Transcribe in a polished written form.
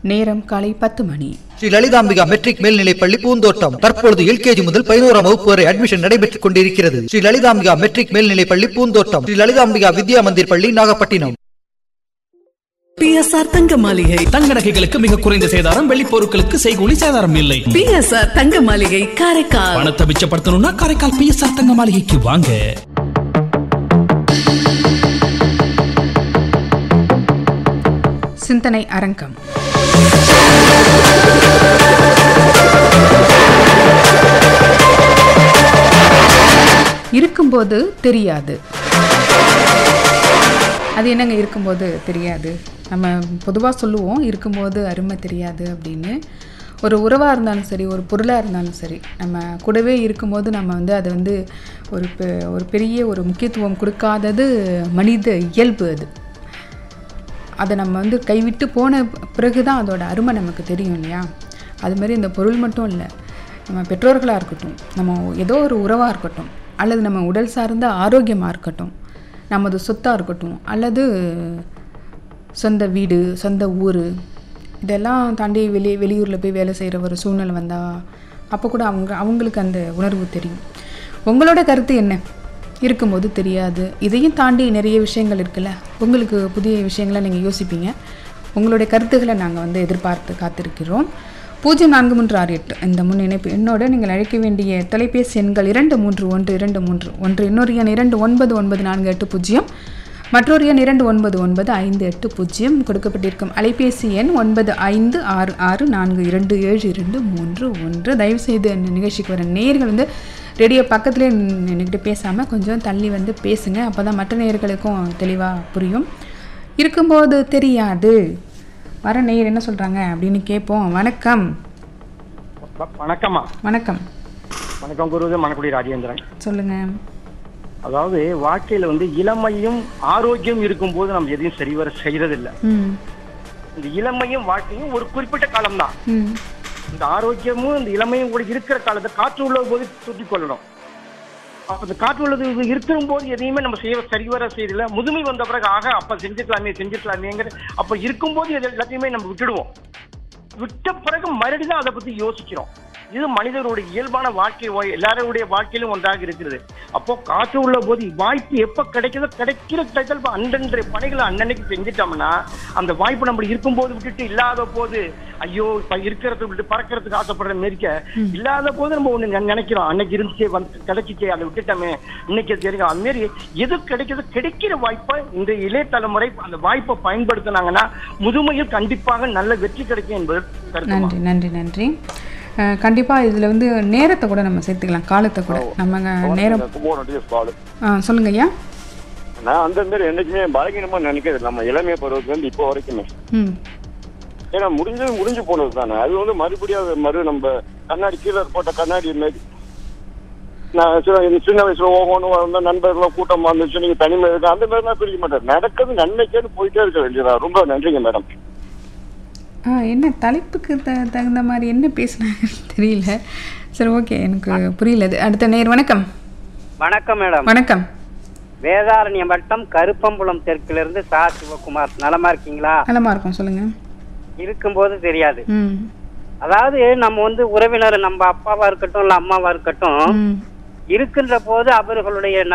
நேரம் காலை 10 மணி. ஸ்ரீ லலிதாம்பிகா மெட்ரிக் மேல்நிலைப்பள்ளி பூந்தோட்டம். தற்பொழுது LKG முதல் 11ஆம் வகுப்பு வரை அட்மிஷன் நடைபெற்றுக் கொண்டிருக்கிறது. ஸ்ரீ லலிதாம்பிகா மெட்ரிக் மேல்நிலைப்பள்ளி பூந்தோட்டம். ஸ்ரீ லலிதாம்பிகா வித்யா மந்திர் பள்ளி, நாகப்பட்டினம். PSR தங்க மாளிகை. தங்க நகைகளுக்கு மிக குறைந்த சேதாரம், வெள்ளி பொருட்களுக்கு செய்கூலி சேதாரம் இல்லை. PSR தங்க மாளிகை, காரைக்கால். பணத்தை மிச்சப்படுத்தணும்னா காரைக்கால் PSR தங்க மாளிகைக்கு வாங்க. சிந்தனை அரங்கம். இருக்கும்போது தெரியாது. அது என்னங்க இருக்கும்போது தெரியாது? நம்ம பொதுவாக சொல்லுவோம் இருக்கும்போது அருமை தெரியாது அப்படின்னு. ஒரு உறவாக இருந்தாலும் சரி, ஒரு பொருளாக இருந்தாலும் சரி, நம்ம கூடவே இருக்கும்போது நம்ம அதை ஒரு பெரிய ஒரு முக்கியத்துவம் கொடுக்காதது மனித இயல்பு. அதை நம்ம கைவிட்டு போன பிறகு தான் அதோட அருமை நமக்கு தெரியும் இல்லையா? அதுமாரி இந்த பொருள் மட்டும் இல்லை, நம்ம பெற்றோர்களாக இருக்கட்டும், நம்ம ஏதோ ஒரு உறவாக இருக்கட்டும், அல்லது நம்ம உடல் சார்ந்த ஆரோக்கியமாக இருக்கட்டும், நமது சொத்தாக இருக்கட்டும், அல்லது சொந்த வீடு, சொந்த ஊர், இதெல்லாம் தாண்டி வெளியூரில் போய் வேலை செய்கிற ஒரு சூழ்நிலை வந்தால் அப்போ கூட அவங்களுக்கு அந்த உணர்வு தெரியும். உங்களோட கருத்து என்ன? இருக்கும்போது தெரியாது. இதையும் தாண்டி நிறைய விஷயங்கள் இருக்குல்ல, உங்களுக்கு புதிய விஷயங்களை நீங்கள் யோசிப்பீங்க. உங்களுடைய கருத்துக்களை நாங்கள் எதிர்பார்த்து காத்திருக்கிறோம். 0436 இந்த முன் இணைப்பு என்னோட நீங்கள் அழைக்க வேண்டிய தொலைபேசி எண்கள் 231231, இன்னொரு எண் 299480, மற்றொரு எண் 299580. கொடுக்கப்பட்டிருக்கும் அலைபேசி எண் 9566427231. தயவுசெய்து இந்த நிகழ்ச்சிக்கு வர நேயர்கள் ரேடியோ பக்கத்துலேயே நின்றுக்கிட்டு பேசாமல் கொஞ்சம் தள்ளி பேசுங்க. அப்போ தான் மற்ற நேயர்களுக்கும் தெளிவாக புரியும். இருக்கும்போது தெரியாது. வர நேயர் என்ன சொல்கிறாங்க அப்படின்னு கேட்போம். வணக்கம். வணக்கம்மா. வணக்கம். வணக்கம் குருது. மணக்குடி ராஜேந்திரன். சொல்லுங்கள். அதாவது வாழ்க்கையில் இளமையும் ஆரோக்கியம் இருக்கும்போது நம்ம எதையும் சரிவர செய்யறதில்லை. இந்த இளமையும் வாழ்க்கையும் ஒரு குறிப்பிட்ட காலம்தான். இந்த ஆரோக்கியமும் இந்த இளமையும் கூட இருக்கிற காலத்தை காற்று உள்ள போது சுற்றி கொள்ளணும். அப்ப இந்த காற்று உள்ளது இருக்கும் போது எதையுமே நம்ம சரிவர செய்யல. முதுமை வந்த பிறகு அப்ப செஞ்சிருக்கலாமேங்கிற அப்ப இருக்கும்போது எல்லாத்தையுமே நம்ம விட்டுடுவோம். விட்ட பிறகு மறுபடியும் அதை பத்தி யோசிக்கிறோம். இது மனிதனுடைய இயல்பான வாழ்க்கை, எல்லாருடைய வாழ்க்கையிலும் ஒன்றாக இருக்கிறது. அப்போ காற்று உள்ள போது வாய்ப்பு எப்ப கிடைத்தால் அன்றன்றைய பணிகளை அன்னன்னைக்கு செஞ்சுட்டோம்னா அந்த வாய்ப்பு நம்ம இருக்கும்போது விட்டுட்டு இல்லாத போது ஐயோ இருக்கிறத விட்டு பறக்கிறதுக்கு ஆசைப்படுற மாரிக்க இல்லாத போது நம்ம ஒண்ணு நினைக்கிறோம், அன்னைக்கு இருந்துச்சே கிடைச்சிச்சே அதை விட்டுட்டோமே இன்னைக்கு தெரியும். அது மாரி எது கிடைக்கிற வாய்ப்பை இந்த இளைய தலைமுறை அந்த வாய்ப்பை பயன்படுத்தினாங்கன்னா முதுமையில் கண்டிப்பாக நல்ல வெற்றி கிடைக்கும் என்பது கருத்து. நன்றி நன்றி நன்றி. கண்டிப்பாக இதில் நேரத்தை கூட நம்ம சேர்த்துக்கலாம், காலத்தை கூட நம்ம நேரம். சொல்லுங்க ஐயா. நான் அந்த மாதிரி என்னைக்குமே பலகீனமா நினைக்கிறது நம்ம இளமைய பருவத்துல இப்போ வரைக்குமே. ஏன்னா முடிஞ்சு போனது தானே. அது மறுபடியும் நம்ம கண்ணாடி கீழே போட்ட கண்ணாடி மாதிரி நான் சின்ன வயசுல ஒவ்வொன்றும் நண்பர்களும் கூட்டம் வந்துச்சு, நீங்க தனிமை இருக்கு அந்த மாதிரி நான் பிரிக்க மாட்டேன். நடக்கிறது நன்மைக்கேன்னு போயிட்டே இருக்க வேண்டியதா. ரொம்ப நன்றிங்க மேடம். என்ன தலைப்புக்கு தகுந்த மாதிரி என்ன பேசினாங்க தெரியல. சரி, ஓகே, எனக்கு புரியல. அடுத்த நேர். வணக்கம். வணக்கம் மேடம். வணக்கம். வேதாரண்யம் வட்டம் கருப்பம்புலம் தெற்கிலிருந்து சா சிவகுமார். நலமா இருக்கீங்களா? நலமா இருக்கும். சொல்லுங்க. இருக்கும்போது தெரியாது. அதாவது நம்ம உறவினர், நம்ம அப்பாவா இருக்கட்டும் இல்ல அம்மாவா இருக்கட்டும், இருக்கின்ற போது அவர்களுடைய